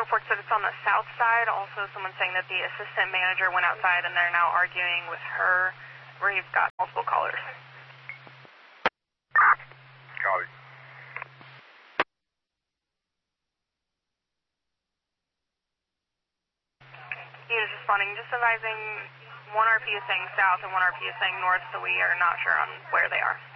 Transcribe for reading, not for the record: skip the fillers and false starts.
report said it's on the south side. Also, someone saying that the assistant manager went outside and they're now arguing with her. We've got multiple callers. Copy. Units responding, just advising one RP is saying south and one RP is saying north, so we are not sure on where they are.